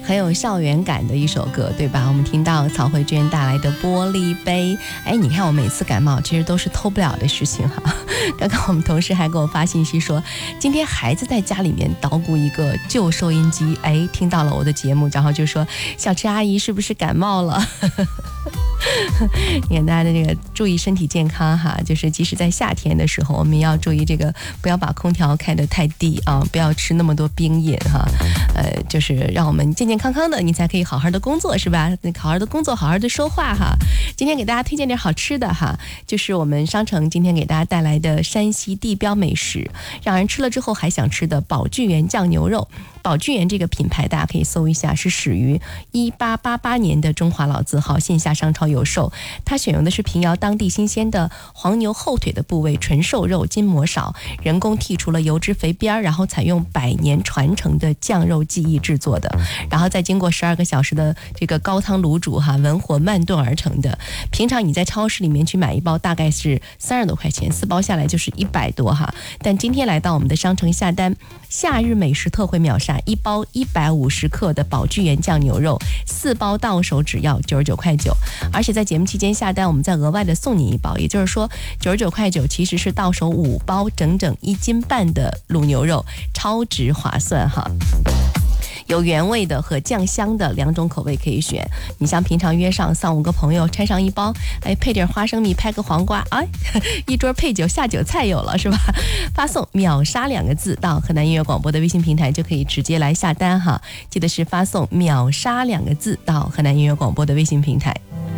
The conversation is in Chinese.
很有校园感的一首歌，对吧？我们听到曹慧娟带来的玻璃杯。哎，你看我每次感冒其实都是偷不了的事情哈。刚刚我们同事还给我发信息说，今天孩子在家里面捣鼓一个旧收音机，哎，听到了我的节目，然后就说小池阿姨是不是感冒了？你看大家的这个注意身体健康哈，就是即使在夏天的时候，我们要注意这个不要把空调开得太低啊，不要吃那么多冰饮哈，就是让我们健健康康的，你才可以好好的工作是吧？好好的工作，好好的说话哈。今天给大家推荐点好吃的哈，就是我们商城今天给大家带来的山西地标美食，让人吃了之后还想吃的宝聚源酱牛肉。宝聚源这个品牌大家可以搜一下，是始于1888年的中华老字号，线下商超有售。它选用的是平遥当地新鲜的黄牛后腿的部位，纯瘦肉，筋膜少，人工剔除了油脂肥边，然后采用100年传承的酱肉技艺制作的，然后再经过12个小时的这个高汤卤煮哈，文火慢炖而成的。平常你在超市里面去买一包大概是30多块钱，4包下来就是100多哈。但今天来到我们的商城下单，夏日美食特惠秒杀，1包150克的宝聚源酱牛肉，4包到手只要99块9，而且在节目期间下单，我们再额外的送你1包，也就是说99块9其实是到手5包，整整1斤半的卤牛肉，超值划算哈。有原味的和酱香的2种口味可以选。你像平常约上3、5个朋友，拆上1包，哎，配点花生米，拍个黄瓜，哎，一桌配酒下酒菜有了是吧？发送秒杀2个字到河南音乐广播的微信平台，就可以直接来下单哈。记得是发送秒杀2个字到河南音乐广播的微信平台。